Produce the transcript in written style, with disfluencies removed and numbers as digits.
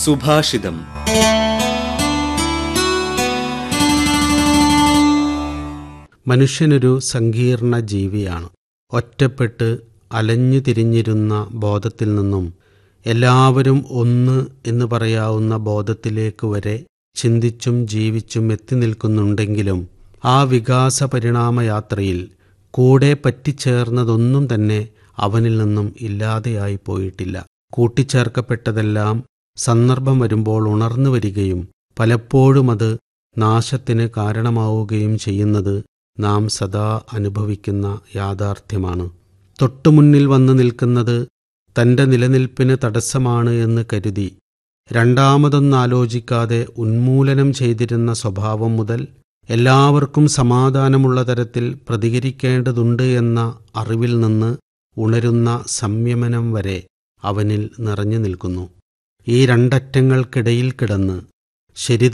സുഭാഷിതം. മനുഷ്യനൊരു സങ്കീർണ ജീവിയാണ്. ഒറ്റപ്പെട്ട് അലഞ്ഞു തിരിഞ്ഞിരുന്ന ബോധത്തിൽ നിന്നും എല്ലാവരും ഒന്ന് എന്ന് പറയാവുന്ന ബോധത്തിലേക്ക് വരെ ചിന്തിച്ചും ജീവിച്ചും എത്തി നിൽക്കുന്നുണ്ടെങ്കിലും ആ വികാസ പരിണാമയാത്രയിൽ കൂടെ പറ്റിച്ചേർന്നതൊന്നും തന്നെ അവനിൽ നിന്നും ഇല്ലാതെയായി പോയിട്ടില്ല. കൂട്ടിച്ചേർക്കപ്പെട്ടതെല്ലാം സന്ദർഭം വരുമ്പോൾ ഉണർന്നു വരികയും പലപ്പോഴും അത് നാശത്തിന് കാരണമാവുകയും ചെയ്യുന്നത് നാം സദാ അനുഭവിക്കുന്ന യാഥാർത്ഥ്യമാണ്. തൊട്ടുമുന്നിൽ വന്നു നിൽക്കുന്നത് തൻ്റെ നിലനിൽപ്പിന് തടസ്സമാണ് എന്ന് കരുതി രണ്ടാമതൊന്നാലോചിക്കാതെ ഉന്മൂലനം ചെയ്തിരുന്ന സ്വഭാവം മുതൽ എല്ലാവർക്കും സമാധാനമുള്ള തരത്തിൽ പ്രതികരിക്കേണ്ടതുണ്ട് എന്ന അറിവിൽ നിന്ന് ഉണരുന്ന സംയമനം വരെ അവനിൽ നിറഞ്ഞു നിൽക്കുന്നു. ഈ രണ്ടറ്റങ്ങൾക്കിടയിൽ കിടന്ന് ശരി